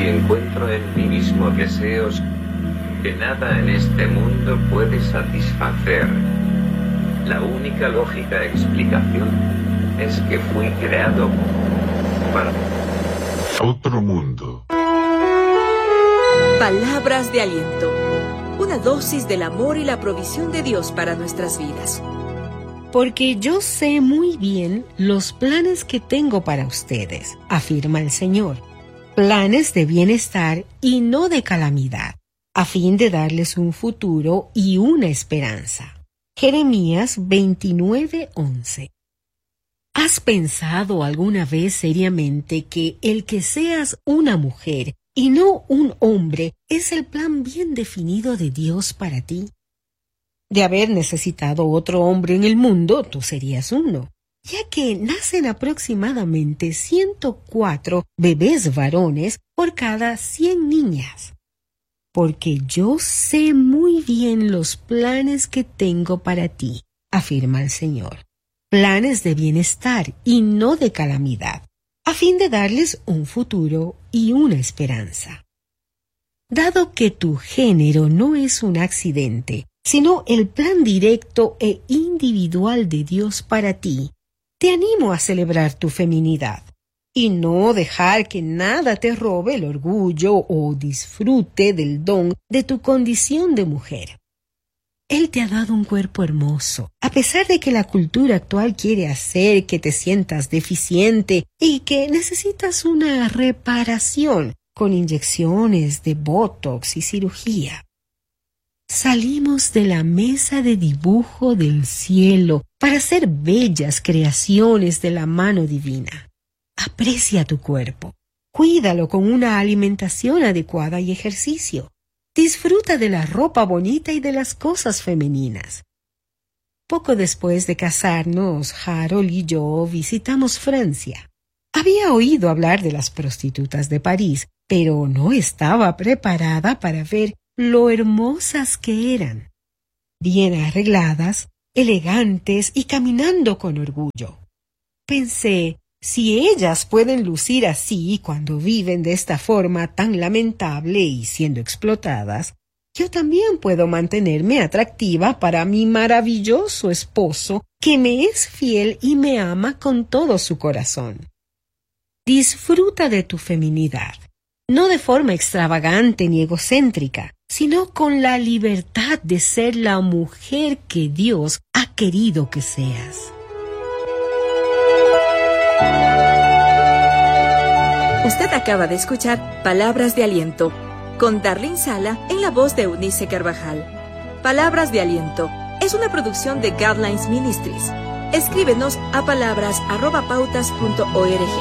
encuentro en mí mismo deseos que nada en este mundo puede satisfacer, la única lógica explicación es que fui creado para otro mundo. Palabras de aliento. Una dosis del amor y la provisión de Dios para nuestras vidas. Porque yo sé muy bien los planes que tengo para ustedes, afirma el Señor. Planes de bienestar y no de calamidad, a fin de darles un futuro y una esperanza. Jeremías 29:11. ¿Has pensado alguna vez seriamente que el que seas una mujer y no un hombre es el plan bien definido de Dios para ti? De haber necesitado otro hombre en el mundo, tú serías uno, ya que nacen aproximadamente 104 bebés varones por cada 100 niñas. Porque yo sé muy bien los planes que tengo para ti, afirma el Señor. Planes de bienestar y no de calamidad, a fin de darles un futuro y una esperanza. Dado que tu género no es un accidente, sino el plan directo e individual de Dios para ti, te animo a celebrar tu feminidad y no dejar que nada te robe el orgullo o disfrute del don de tu condición de mujer. Él te ha dado un cuerpo hermoso, a pesar de que la cultura actual quiere hacer que te sientas deficiente y que necesitas una reparación con inyecciones de Botox y cirugía. Salimos de la mesa de dibujo del cielo para ser bellas creaciones de la mano divina. Aprecia tu cuerpo, cuídalo con una alimentación adecuada y ejercicio. Disfruta de la ropa bonita y de las cosas femeninas. Poco después de casarnos, Harold y yo visitamos Francia. Había oído hablar de las prostitutas de París, pero no estaba preparada para ver lo hermosas que eran. Bien arregladas, elegantes y caminando con orgullo. Pensé, si ellas pueden lucir así cuando viven de esta forma tan lamentable y siendo explotadas, yo también puedo mantenerme atractiva para mi maravilloso esposo, que me es fiel y me ama con todo su corazón. Disfruta de tu feminidad, no de forma extravagante ni egocéntrica, sino con la libertad de ser la mujer que Dios ha querido que seas. Usted acaba de escuchar Palabras de Aliento, con Darlene Sala en la voz de Eunice Carvajal. Palabras de Aliento es una producción de Guidelines Ministries. Escríbenos a palabras@pautas.org.